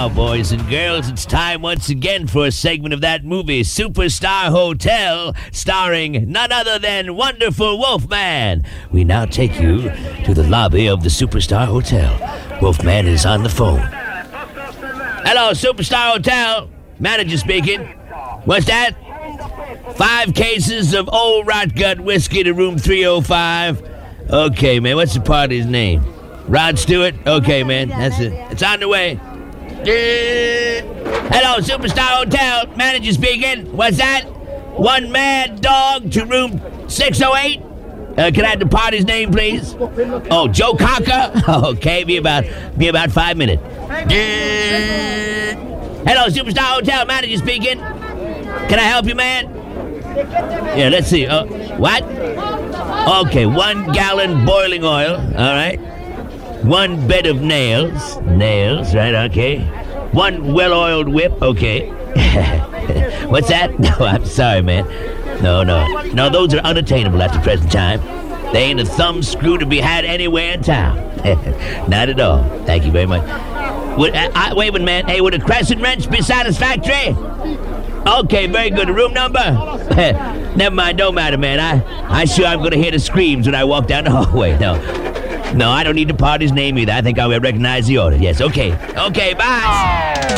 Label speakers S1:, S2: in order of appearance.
S1: now, boys and girls, it's time once again for a segment of that movie, Superstar Hotel, starring none other than Wonderful Wolfman. We now take you to the lobby of the Superstar Hotel. Wolfman is on the phone. Hello, Superstar Hotel. Manager speaking. What's that? 5 cases of old rot gut whiskey to room 305. Okay, man, what's the party's name? Rod Stewart? Okay, man, that's it. It's on the way. Hello, Superstar Hotel. Manager speaking. What's that? 1 mad dog to room 608. Can I have the party's name, please? Oh, Joe Cocker? Okay, be about 5 minutes. Hello, Superstar Hotel. Manager speaking. Can I help you, man? Yeah, let's see. What? Okay, 1 gallon boiling oil. All right. 1 bed of nails. Nails, right, okay. 1 well-oiled whip, okay. What's that? No, I'm sorry, man. No, those are unattainable at the present time. They ain't a thumb screw to be had anywhere in town. Not at all. Thank you very much. Wait a minute, man. Hey, would a crescent wrench be satisfactory? Okay, very good. Room number? Never mind, don't matter, man. I'm sure I'm going to hear the screams when I walk down the hallway. No, I don't need the party's name either. I think I will recognize the order. Yes, okay. Okay, bye.